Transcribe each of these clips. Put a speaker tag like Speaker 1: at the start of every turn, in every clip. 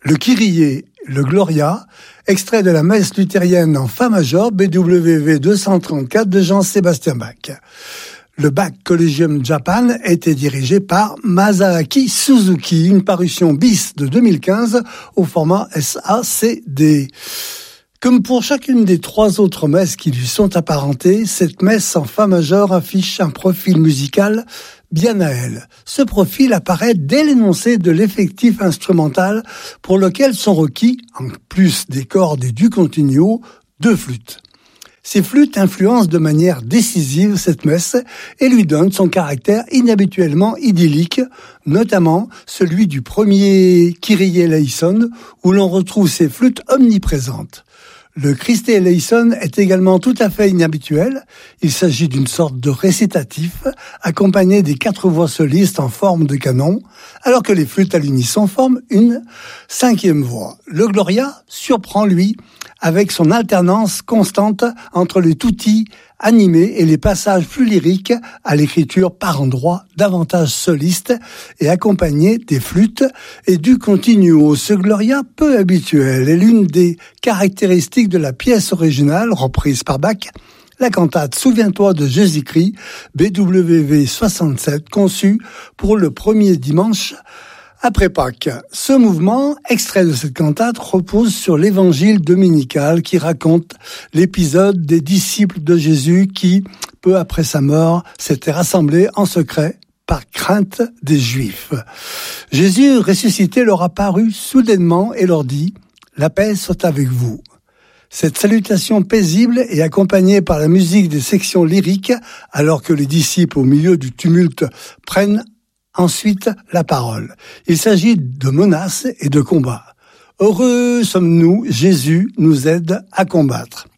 Speaker 1: le Kyrie, le Gloria, extrait de la messe luthérienne en Fa majeur BWV 234 de Jean-Sébastien Bach. Le Bach Collegium Japan était dirigé par Masaaki Suzuki, une parution bis de 2015 au format SACD. Comme pour chacune des 3 autres messes qui lui sont apparentées, cette messe en Fa majeur affiche un profil musical bien à elle. Ce profil apparaît dès l'énoncé de l'effectif instrumental pour lequel sont requis, en plus des cordes et du continuo, 2 flûtes. Ces flûtes influencent de manière décisive cette messe et lui donnent son caractère inhabituellement idyllique, notamment celui du premier Kyrie eleison où l'on retrouve ces flûtes omniprésentes. Le Christe eleison est également tout à fait inhabituel. Il s'agit d'une sorte de récitatif accompagné des 4 voix solistes en forme de canon, alors que les flûtes à l'unisson forment une 5e voix. Le Gloria surprend, lui, avec son alternance constante entre les tutti animés et les passages plus lyriques à l'écriture par endroits davantage solistes et accompagnés des flûtes et du continuo. Ce Gloria peu habituel est l'une des caractéristiques de la pièce originale reprise par Bach, la cantate Souviens-toi de Jésus-Christ, BWV 67, conçue pour le premier dimanche après Pâques. Ce mouvement, extrait de cette cantate, repose sur l'évangile dominical qui raconte l'épisode des disciples de Jésus qui, peu après sa mort, s'étaient rassemblés en secret par crainte des Juifs. Jésus ressuscité leur apparut soudainement et leur dit « La paix soit avec vous ». Cette salutation paisible est accompagnée par la musique des sections lyriques alors que les disciples, au milieu du tumulte, prennent ensuite la parole. Il s'agit de menaces et de combats. Heureux sommes-nous, Jésus nous aide à combattre.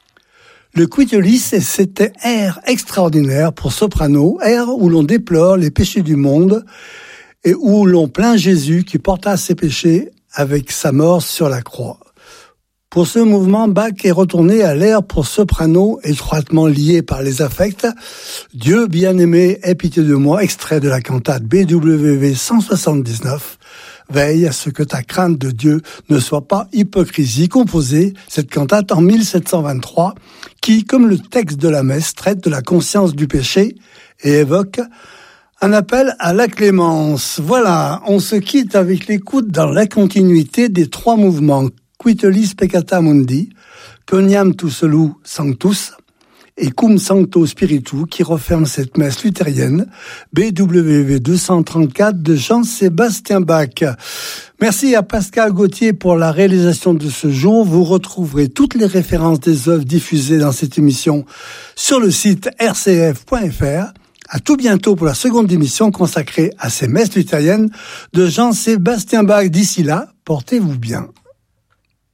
Speaker 1: Le Quitolis, c'était air extraordinaire pour soprano, air où l'on déplore les péchés du monde et où l'on plaint Jésus qui porta ses péchés avec sa mort sur la croix. Pour ce mouvement, Bach est retourné à l'air pour soprano étroitement lié par les affects. Dieu bien-aimé, aie pitié de moi, extrait de la cantate BWV 179. Veille à ce que ta crainte de Dieu ne soit pas hypocrisie. Composée, cette cantate en 1723, qui, comme le texte de la messe, traite de la conscience du péché et évoque un appel à la clémence. Voilà, on se quitte avec l'écoute dans la continuité des 3 mouvements Quitolis peccata mundi, Coniam tu solu sanctus et Cum sancto spiritu qui referme cette messe luthérienne BWV 234 de Jean-Sébastien Bach. Merci à Pascal Gauthier pour la réalisation de ce jour. Vous retrouverez toutes les références des œuvres diffusées dans cette émission sur le site rcf.fr. À tout bientôt pour la seconde émission consacrée à ces messes luthériennes de Jean-Sébastien Bach. D'ici là, portez-vous bien.